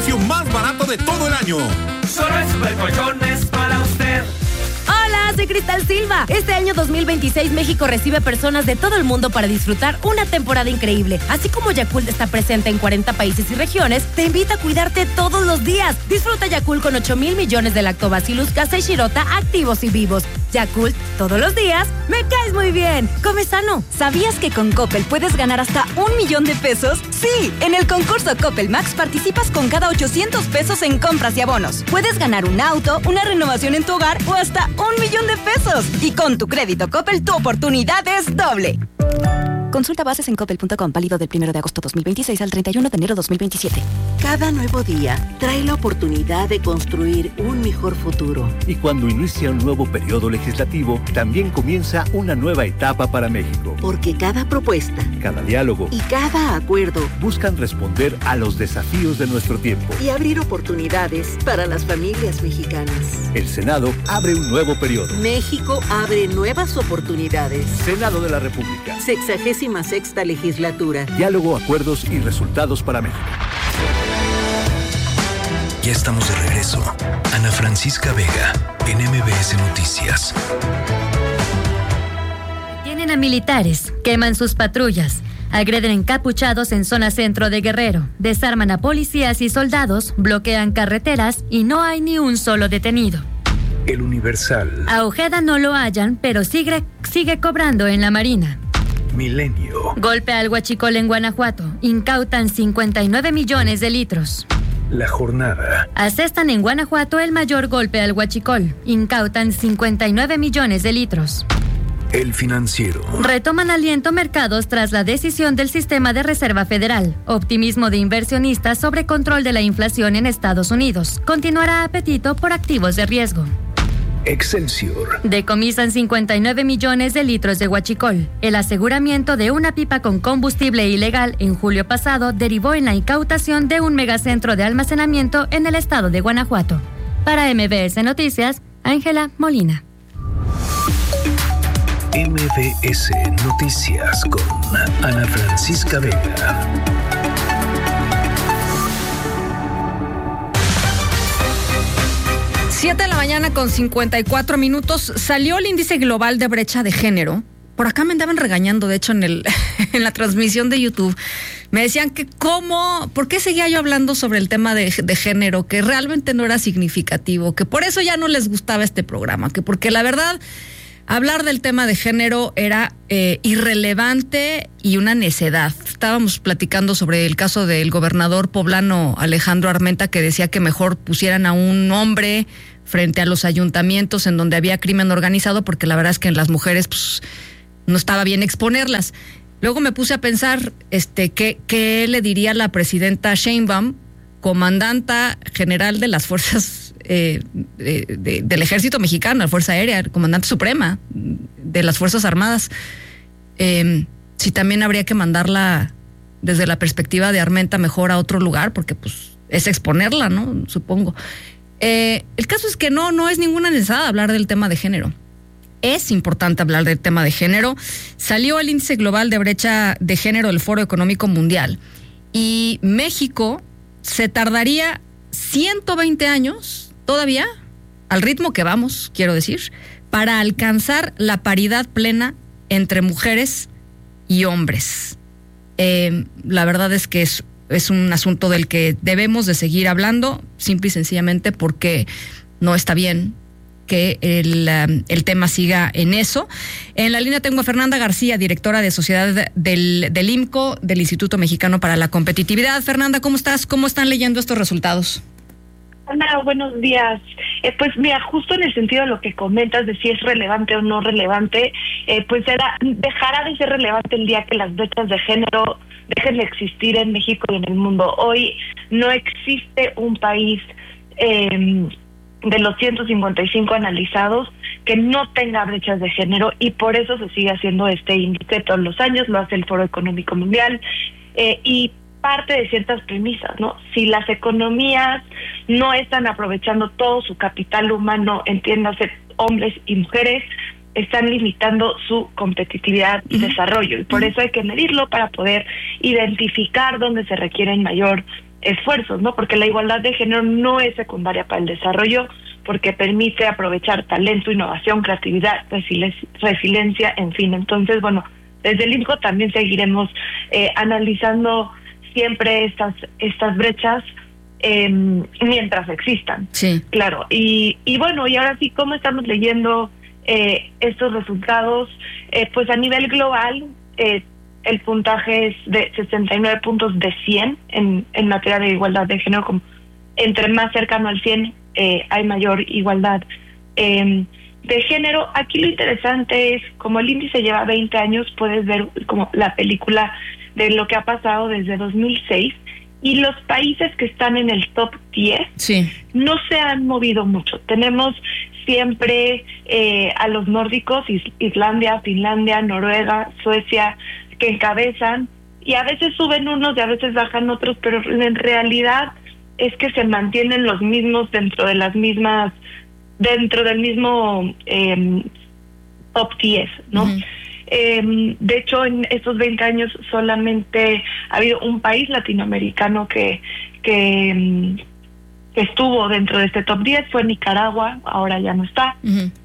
precio más barato de todo el año. Solo en Supercolchones para usted. Hola, soy Cristal Silva. Este año 2026 México recibe personas de todo el mundo para disfrutar una temporada increíble. Así como Yakult está presente en 40 países y regiones, te invita a cuidarte todos los días. Disfruta Yakult con 8,000 millones de Lactobacillus casei shirota activos y vivos. Yakult, todos los días, me caes muy bien. Come sano. ¿Sabías que con Coppel puedes ganar hasta 1,000,000 de pesos? Sí, en el concurso Coppel Max participas con cada 800 pesos en compras y abonos. Puedes ganar un auto, una renovación en tu hogar o hasta 1,000,000 de pesos. Y con tu crédito Coppel, tu oportunidad es doble. Consulta bases en coppel.com, válido del 1 de agosto 2026 al 31 de enero 2027. Cada nuevo día trae la oportunidad de construir un mejor futuro. Y cuando inicia un nuevo periodo legislativo, también comienza una nueva etapa para México. Porque cada propuesta, cada diálogo y cada acuerdo buscan responder a los desafíos de nuestro tiempo y abrir oportunidades para las familias mexicanas. El Senado abre un nuevo periodo. México abre nuevas oportunidades. Senado de la República. 66ª legislatura. Diálogo, acuerdos y resultados para México. Ya estamos de regreso. Ana Francisca Vega, en MBS Noticias. Tienen a militares, queman sus patrullas, agreden encapuchados en zona centro de Guerrero, desarman a policías y soldados, bloquean carreteras y no hay ni un solo detenido. El Universal. A Ojeda no lo hallan, pero sigue cobrando en la Marina. Milenio. Golpe al huachicol en Guanajuato. Incautan 59 millones de litros. La Jornada. Asestan en Guanajuato el mayor golpe al huachicol. Incautan 59 millones de litros. El Financiero. Retoman aliento mercados tras la decisión del Sistema de Reserva Federal. Optimismo de inversionistas sobre control de la inflación en Estados Unidos. Continuará apetito por activos de riesgo. Excelsior. Decomisan 59 millones de litros de huachicol. El aseguramiento de una pipa con combustible ilegal en julio pasado derivó en la incautación de un megacentro de almacenamiento en el estado de Guanajuato. Para MBS Noticias, Ángela Molina. MBS Noticias con Ana Francisca Vega. Siete de la mañana con 54 minutos. Salió el índice global de brecha de género. Por acá me andaban regañando, de hecho, en la transmisión de YouTube. Me decían que ¿por qué seguía yo hablando sobre el tema de género? Que realmente no era significativo, que por eso ya no les gustaba este programa, que porque la verdad, hablar del tema de género era irrelevante y una necedad. Estábamos platicando sobre el caso del gobernador poblano Alejandro Armenta, que decía que mejor pusieran a un hombre frente a los ayuntamientos en donde había crimen organizado, porque la verdad es que en las mujeres pues no estaba bien exponerlas. Luego me puse a pensar qué le diría la presidenta Sheinbaum, comandanta general de las fuerzas del Ejército Mexicano, la Fuerza Aérea, comandante suprema de las Fuerzas Armadas. Si también habría que mandarla desde la perspectiva de Armenta mejor a otro lugar, porque pues es exponerla, ¿no? Supongo. El caso es que no es ninguna necesidad hablar del tema de género. Es importante hablar del tema de género. Salió el índice global de brecha de género del Foro Económico Mundial y México se tardaría 120 años todavía, al ritmo que vamos, quiero decir, para alcanzar la paridad plena entre mujeres y hombres. La verdad es que es un asunto del que debemos de seguir hablando, simple y sencillamente porque no está bien que el tema siga en eso. En la línea tengo a Fernanda García, directora de Sociedad del IMCO, del Instituto Mexicano para la Competitividad. Fernanda, ¿cómo estás? ¿Cómo están leyendo estos resultados? Ana, buenos días. Pues mira, justo en el sentido de lo que comentas de si es relevante o no relevante, pues dejará de ser relevante el día que las brechas de género dejen de existir en México y en el mundo. Hoy no existe un país de los 155 analizados que no tenga brechas de género, y por eso se sigue haciendo este índice todos los años, lo hace el Foro Económico Mundial, y parte de ciertas premisas, ¿no? Si las economías no están aprovechando todo su capital humano, entiéndase hombres y mujeres, están limitando su competitividad y desarrollo, y por eso hay que medirlo para poder identificar dónde se requieren mayor esfuerzos, ¿no? Porque la igualdad de género no es secundaria para el desarrollo, porque permite aprovechar talento, innovación, creatividad, resiliencia, en fin. Entonces, bueno, desde el INCO también seguiremos analizando siempre estas brechas mientras existan. Sí. Claro. Y bueno, y ahora sí, ¿cómo estamos leyendo estos resultados? Pues a nivel global, el puntaje es de 69 puntos de 100 en materia de igualdad de género. Como entre más cercano al 100 hay mayor igualdad de género. Aquí lo interesante es, como el índice lleva 20 años, puedes ver como la película de lo que ha pasado desde 2006, y los países que están en el top 10 no se han movido mucho. Tenemos siempre a los nórdicos, Islandia, Finlandia, Noruega, Suecia, que encabezan, y a veces suben unos y a veces bajan otros, pero en realidad es que se mantienen los mismos dentro del mismo top 10, ¿no? De hecho, en estos 20 años solamente ha habido un país latinoamericano que estuvo dentro de este top 10, fue Nicaragua, ahora ya no está.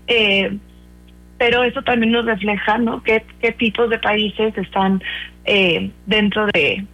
Pero eso también nos refleja, ¿no?, qué tipos de países están dentro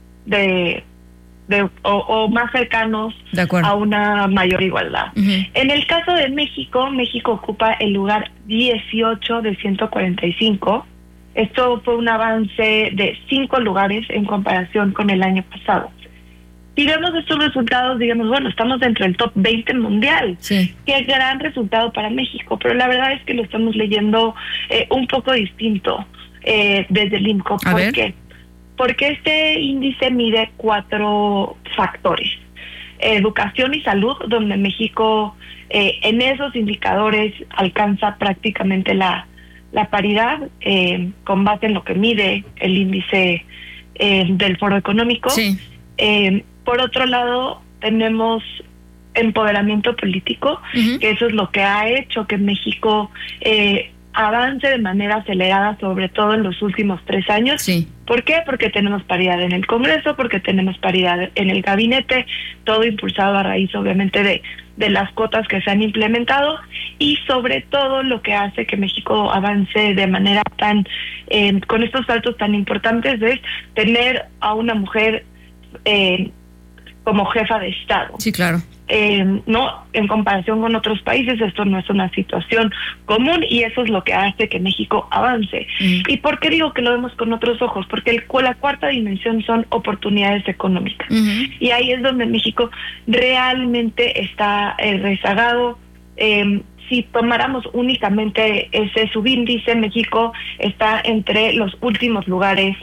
o más cercanos a una mayor igualdad. En el caso de México, México ocupa el lugar 18 de 145. Esto fue un avance de 5 lugares en comparación con el año pasado. Si vemos estos resultados, digamos, bueno, estamos dentro del top 20 mundial. Qué gran resultado para México, pero la verdad es que lo estamos leyendo un poco distinto desde el INCO. ¿Por qué? Porque este índice mide 4 factores. Educación y salud, donde México en esos indicadores alcanza prácticamente la paridad, con base en lo que mide el índice del Foro Económico. Por otro lado, tenemos empoderamiento político, que eso es lo que ha hecho que México avance de manera acelerada, sobre todo en los últimos 3 años. ¿Por qué? Porque tenemos paridad en el Congreso, porque tenemos paridad en el gabinete, todo impulsado a raíz, obviamente, de las cuotas que se han implementado, y sobre todo lo que hace que México avance de manera tan con estos saltos tan importantes es tener a una mujer como jefa de Estado. Sí, claro. No, en comparación con otros países, esto no es una situación común, y eso es lo que hace que México avance. ¿Y por qué digo que lo vemos con otros ojos? Porque la cuarta dimensión son oportunidades económicas. Y ahí es donde México realmente está rezagado. Si tomáramos únicamente ese subíndice, México está entre los últimos lugares,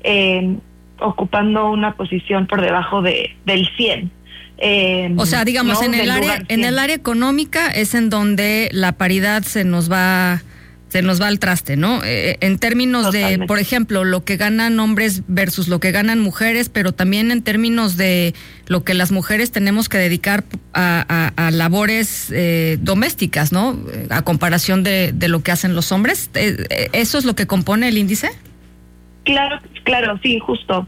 ocupando una posición por debajo del 100. O sea, digamos, ¿no?, en el área económica es en donde la paridad se nos va al traste, ¿no? En términos Totalmente. De, por ejemplo, lo que ganan hombres versus lo que ganan mujeres, pero también en términos de lo que las mujeres tenemos que dedicar a labores domésticas, ¿no? A comparación de lo que hacen los hombres. ¿Eso es lo que compone el índice? Claro, sí, justo.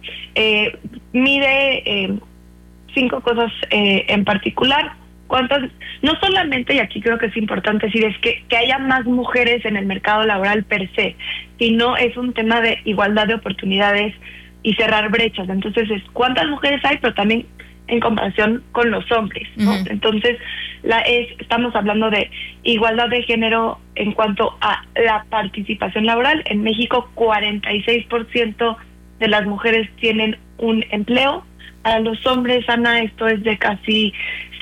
Mide 5 cosas en particular. No solamente, y aquí creo que es importante decir, es que haya más mujeres en el mercado laboral per se, sino es un tema de igualdad de oportunidades y cerrar brechas. Entonces es cuántas mujeres hay, pero también en comparación con los hombres, ¿no? Entonces estamos hablando de igualdad de género en cuanto a la participación laboral. En México 46% de las mujeres tienen un empleo. A los hombres, Ana, esto es de casi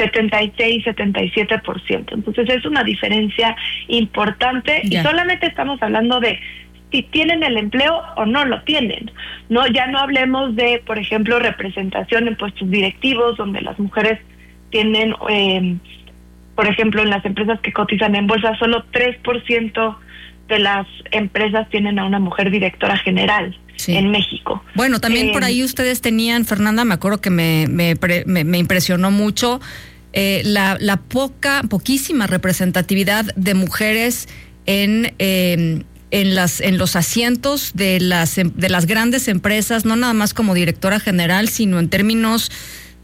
76-77%. Entonces es una diferencia importante. Y solamente estamos hablando de si tienen el empleo o no lo tienen. No, ya no hablemos de, por ejemplo, representación en puestos directivos, donde las mujeres tienen, por ejemplo, en las empresas que cotizan en bolsa, solo 3% de las empresas tienen a una mujer directora general. En México. Bueno, también por ahí ustedes tenían, Fernanda, me acuerdo que me impresionó mucho la poquísima representatividad de mujeres en los asientos de las grandes empresas, no nada más como directora general, sino en términos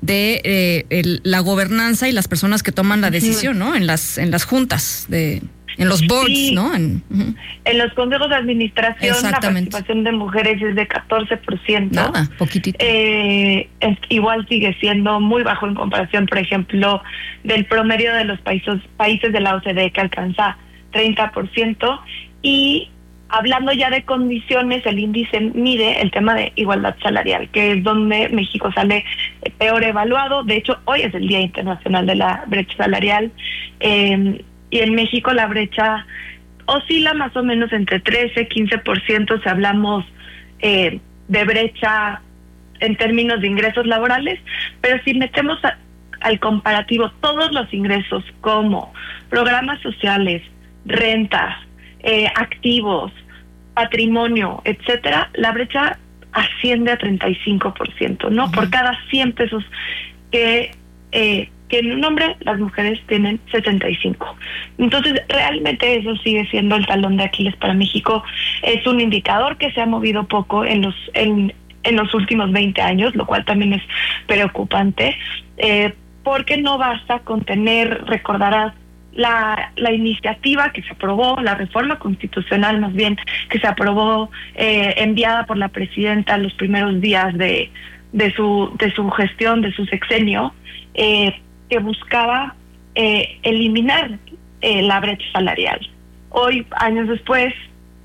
de la gobernanza y las personas que toman la decisión, ¿no? En las juntas en los boards, sí, ¿no? En los consejos de administración la participación de mujeres es de 14%. Nada, poquitito. Igual sigue siendo muy bajo en comparación, por ejemplo, del promedio de los países de la OCDE, que alcanza 30%. Y hablando ya de condiciones, el índice mide el tema de igualdad salarial, que es donde México sale peor evaluado. De hecho, hoy es el Día Internacional de la Brecha Salarial. Y en México la brecha oscila más o menos entre 13-15% si hablamos de brecha en términos de ingresos laborales, pero si metemos al comparativo todos los ingresos como programas sociales, rentas, activos, patrimonio, etcétera, la brecha asciende a 35%, ¿no? Uh-huh. Por cada 100 pesos que en un hombre, las mujeres tienen 65. Entonces, realmente eso sigue siendo el talón de Aquiles para México. Es un indicador que se ha movido poco en los últimos 20 años, lo cual también es preocupante, porque no basta con tener, recordarás, la iniciativa que se aprobó, la reforma constitucional más bien, que se aprobó, enviada por la presidenta los primeros días de su gestión, de su sexenio, que buscaba eliminar la brecha salarial. Hoy, años después,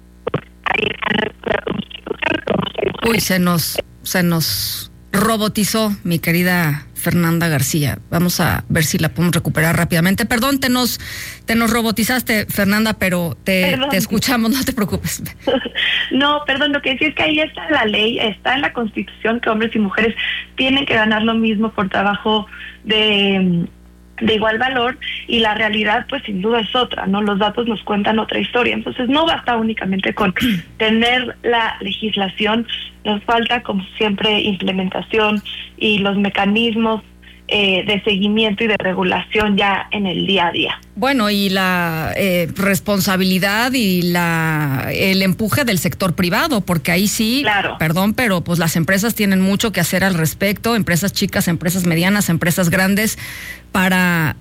uy, se nos robotizó mi querida Fernanda García. Vamos a ver si la podemos recuperar rápidamente. Perdón, te nos robotizaste, Fernanda, pero te escuchamos, no te preocupes. No, perdón, lo que decía es que ahí está la ley, está en la Constitución que hombres y mujeres tienen que ganar lo mismo por trabajo de igual valor, y la realidad pues sin duda es otra, ¿no? Los datos nos cuentan otra historia. Entonces no basta únicamente con tener la legislación, nos falta como siempre implementación y los mecanismos de seguimiento y de regulación ya en el día a día. Bueno, y la responsabilidad y el empuje del sector privado, porque ahí sí, claro, perdón, pero pues las empresas tienen mucho que hacer al respecto, empresas chicas, empresas medianas, empresas grandes, para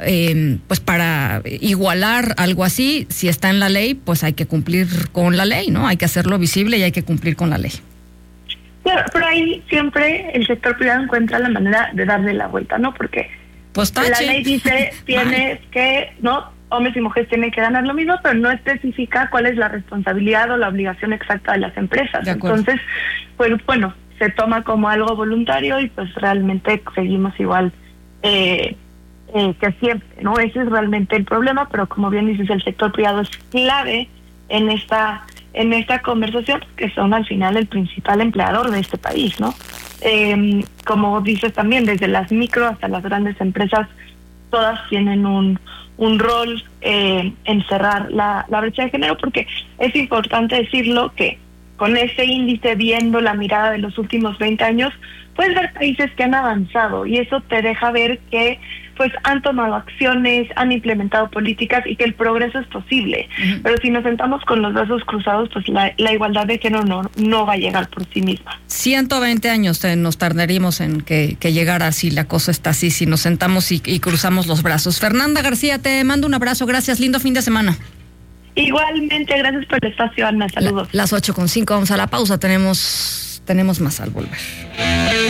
igualar algo así. Si está en la ley, pues hay que cumplir con la ley, ¿no? Hay que hacerlo visible y hay que cumplir con la ley. Claro, pero ahí siempre el sector privado encuentra la manera de darle la vuelta, ¿no? Porque pues la ley dice tienes que, ¿no? Hombres y mujeres tienen que ganar lo mismo, pero no especifica cuál es la responsabilidad o la obligación exacta de las empresas. Entonces, pues bueno, se toma como algo voluntario y pues realmente seguimos igual que siempre, ¿no? Ese es realmente el problema, pero como bien dices, el sector privado es clave en esta conversación, que son al final el principal empleador de este país, ¿no? Como dices también, desde las micro hasta las grandes empresas, todas tienen un rol en cerrar la brecha de género, porque es importante decirlo que con ese índice, viendo la mirada de los últimos 20 años, puedes ver países que han avanzado, y eso te deja ver que pues han tomado acciones, han implementado políticas y que el progreso es posible. Uh-huh. Pero si nos sentamos con los brazos cruzados, pues la igualdad de género no va a llegar por sí misma. 120 años nos tardaríamos en que llegara así, la cosa está así, si nos sentamos y cruzamos los brazos. Fernanda García, te mando un abrazo, gracias, lindo fin de semana. Igualmente, gracias por el espacio, Ana, saludos. Las 8:05, vamos a la pausa, tenemos más al volver.